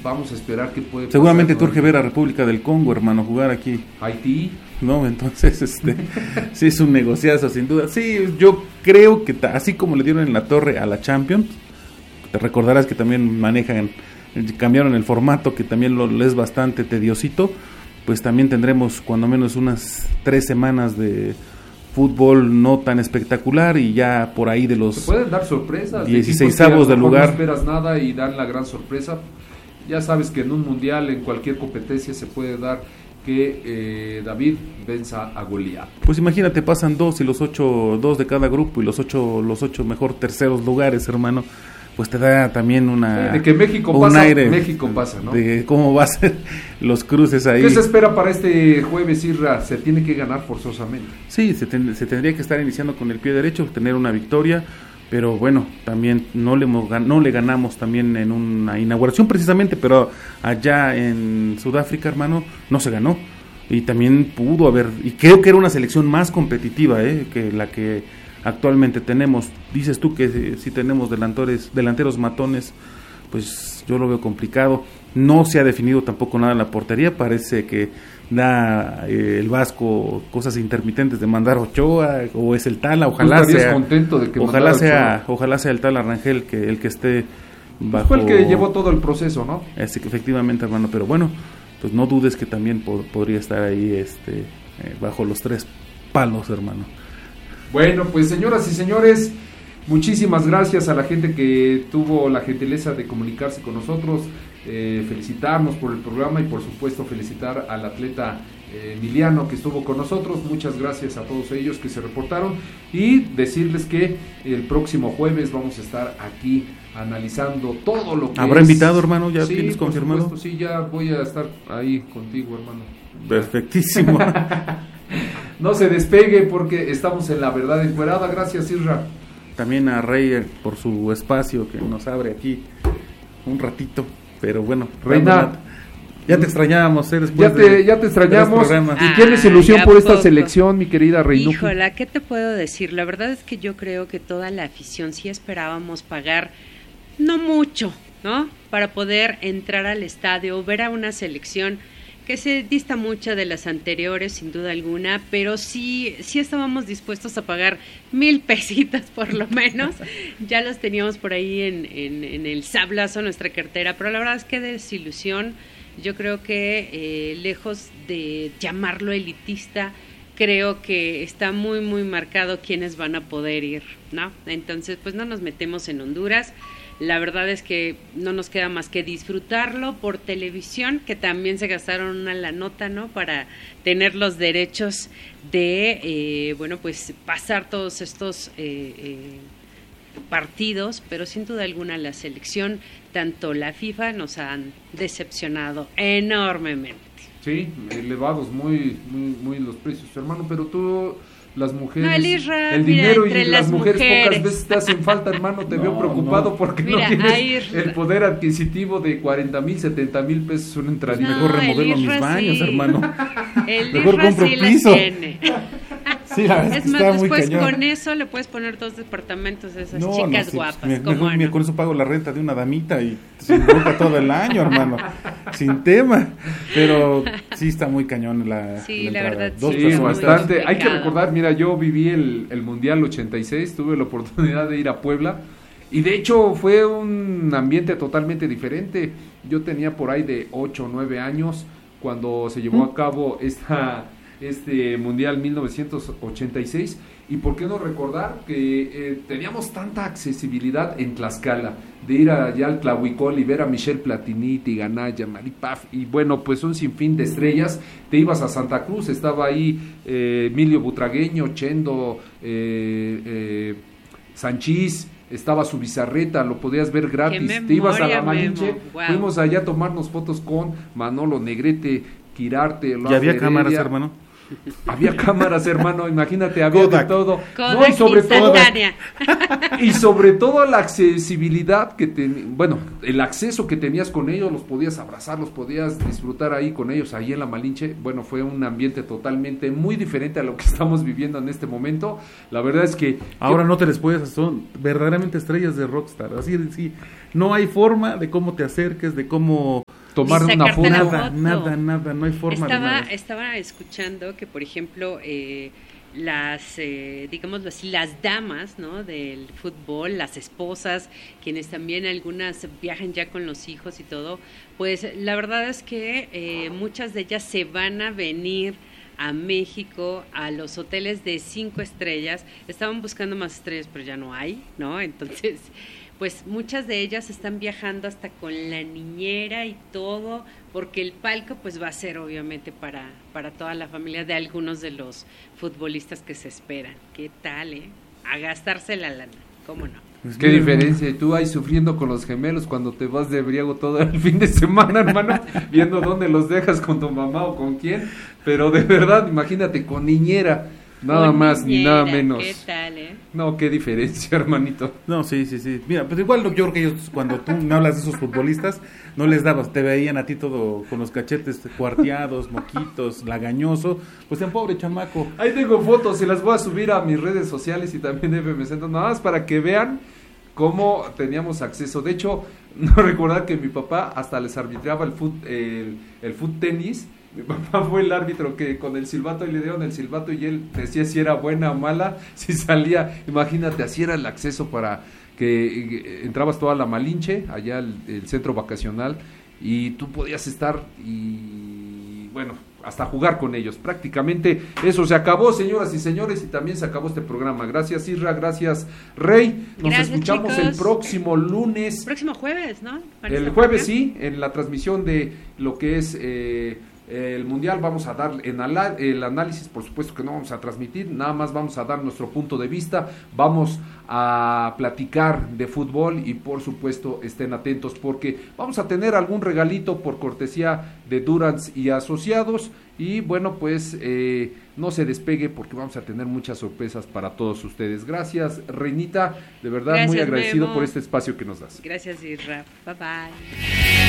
vamos a esperar qué puede seguramente pasar. te urge ver a República del Congo, hermano, jugar aquí. Haití. No, entonces, sí es un negociazo, sin duda. Sí, yo creo que así como le dieron en la torre a la Champions, te recordarás que también cambiaron el formato, que también lo es bastante tediosito, pues también tendremos cuando menos unas 3 semanas de fútbol no tan espectacular, y ya por ahí de los... Se pueden dar sorpresas. 16avos del lugar. No esperas nada y dan la gran sorpresa. Ya sabes que en un mundial, en cualquier competencia, se puede dar que David venza a Goliat. Pues imagínate, pasan 2 y los 8, 2 de cada grupo, y los ocho mejor terceros lugares, hermano. Pues te da también de que México pasa, aire México pasa, ¿no? De cómo va a ser los cruces ahí. ¿Qué se espera para este jueves, Isra? Se tiene que ganar forzosamente. Sí, se tendría que estar iniciando con el pie derecho, tener una victoria, pero bueno, también no le ganamos también en una inauguración precisamente, pero allá en Sudáfrica, hermano, no se ganó, y también pudo haber, y creo que era una selección más competitiva que la que actualmente tenemos. Dices tú que si tenemos delanteros matones, pues yo lo veo complicado. No se ha definido tampoco nada en la portería, parece que da el Vasco cosas intermitentes de mandar Ochoa, o es el Tala, ojalá sea contento de que ojalá sea el Tala Rangel el que esté bajo. Fue el que llevó todo el proceso, ¿no? Efectivamente, hermano, pero bueno, pues no dudes que también podría estar ahí bajo los 3 palos, hermano. Bueno, pues señoras y señores, muchísimas gracias a la gente que tuvo la gentileza de comunicarse con nosotros, felicitarnos por el programa, y por supuesto felicitar al atleta Emiliano que estuvo con nosotros. Muchas gracias a todos ellos que se reportaron, y decirles que el próximo jueves vamos a estar aquí analizando todo lo que ¿Habrá invitado, hermano? ¿Ya sí, tienes confirmado? Supuesto, sí, ya voy a estar ahí contigo, hermano. Perfectísimo. No se despegue porque estamos en La Verdad Encuerada. Gracias, Isra. También a Rey por su espacio que nos abre aquí un ratito, pero bueno, Reina, ya te extrañábamos, después ya te extrañamos. ¿Y tienes ilusión por esta selección, mi querida Reinuki? Híjola, ¿qué te puedo decir? La verdad es que yo creo que toda la afición sí esperábamos pagar no mucho, ¿no? Para poder entrar al estadio, ver a una selección que se dista mucho de las anteriores, sin duda alguna, pero sí estábamos dispuestos a pagar 1,000 pesitos por lo menos. Ya los teníamos por ahí en el sablazo, nuestra cartera, pero la verdad es que desilusión. Yo creo que lejos de llamarlo elitista, creo que está muy, muy marcado quiénes van a poder ir, ¿no? Entonces, pues no nos metemos en Honduras. La verdad es que no nos queda más que disfrutarlo por televisión, que también se gastaron una la nota, ¿no? Para tener los derechos de, pues pasar todos estos partidos, pero sin duda alguna la selección, tanto la FIFA, nos han decepcionado enormemente. Sí, elevados muy, muy, muy los precios, hermano, pero tú... Las mujeres, no, el dinero y las mujeres pocas veces te hacen falta, hermano. Te veo preocupado porque no tienes el poder adquisitivo de 40,000, 70,000 pesos una entrada. Mejor remodelo mis baños, hermano. Mejor compro piso. Sí, es más, después con eso le puedes poner 2 departamentos a esas chicas guapas. Con eso pago la renta de una damita y se involucra todo el año, hermano. Sin tema. Pero sí está muy cañón la verdad. Sí, bastante. Hay que recordar, mira, yo viví el Mundial 86, tuve la oportunidad de ir a Puebla. Y de hecho fue un ambiente totalmente diferente. Yo tenía por ahí de 8 o 9 años cuando se llevó a cabo este Mundial 1986, y por qué no recordar que teníamos tanta accesibilidad en Tlaxcala, de ir allá al Tlahuicol y ver a Michelle Platini, Tiganaya, Maripaf, y bueno, pues un sinfín de estrellas. Te ibas a Santa Cruz, estaba ahí Emilio Butragueño, Chendo, Sanchís, estaba su bizarreta, lo podías ver gratis. Te ibas a La Malinche, fuimos allá a tomarnos fotos con Manolo Negrete, Quirarte. ¿Ya había cámaras, hermano? Había cámaras, hermano, imagínate, había Kodak. de todo. Kodak No, y sobre todo, instantánea. y sobre todo la accesibilidad que bueno, el acceso que tenías con ellos, los podías abrazar, los podías disfrutar ahí con ellos, ahí en la Malinche. Bueno, fue un ambiente totalmente muy diferente a lo que estamos viviendo en este momento. La verdad es que Ahora no te les puedes, son verdaderamente estrellas de rockstar. Así sí, no hay forma de cómo te acerques, de cómo tomar Y una sacarte foto. la foto. nada, no hay forma de nada. Estaba escuchando que, por ejemplo, las, digámoslo así, las damas, ¿no?, del fútbol, las esposas, quienes también algunas viajan ya con los hijos y todo, pues la verdad es que muchas de ellas se van a venir a México, a los hoteles de 5 estrellas. Estaban buscando más estrellas, pero ya no hay, ¿no? Entonces, pues muchas de ellas están viajando hasta con la niñera y todo, porque el palco pues va a ser obviamente para toda la familia de algunos de los futbolistas que se esperan. ¿Qué tal, A gastarse la lana, ¿cómo no? Pues Qué mira, diferencia, y tú ahí sufriendo con los gemelos cuando te vas de briago todo el fin de semana, hermano, viendo dónde los dejas con tu mamá o con quién, pero de verdad, imagínate, con niñera, nada Con más ni niñera, nada menos. ¿Qué tal, No, qué diferencia, hermanito. No, sí. Mira, pues igual yo creo que ellos, cuando tú me hablas de esos futbolistas, no les dabas, te veían a ti todo con los cachetes cuarteados, moquitos, lagañoso, pues en pobre chamaco. Ahí tengo fotos y las voy a subir a mis redes sociales y también de FM Centro, nada más para que vean cómo teníamos acceso. De hecho, no recordar que mi papá hasta les arbitraba el fut tenis. Mi papá fue el árbitro que con el silbato, y le dieron el silbato y él decía si era buena o mala, si salía, imagínate, así era el acceso para que entrabas toda la Malinche, allá el centro vacacional, y tú podías estar y bueno, hasta jugar con ellos. Prácticamente eso se acabó, señoras y señores, y también se acabó este programa. Gracias, Isra, gracias, Rey. Nos Gracias, escuchamos chicos. el próximo lunes. Próximo jueves, ¿no? El jueves sí, en la transmisión de lo que es el Mundial. Vamos a dar el análisis, por supuesto que no vamos a transmitir, nada más vamos a dar nuestro punto de vista, vamos a platicar de fútbol y por supuesto estén atentos porque vamos a tener algún regalito por cortesía de Durance y Asociados y bueno, pues no se despegue porque vamos a tener muchas sorpresas para todos ustedes. Gracias, Reinita, de verdad. Gracias, muy agradecido, Memo, por este espacio que nos das. Gracias, Isra. Bye bye.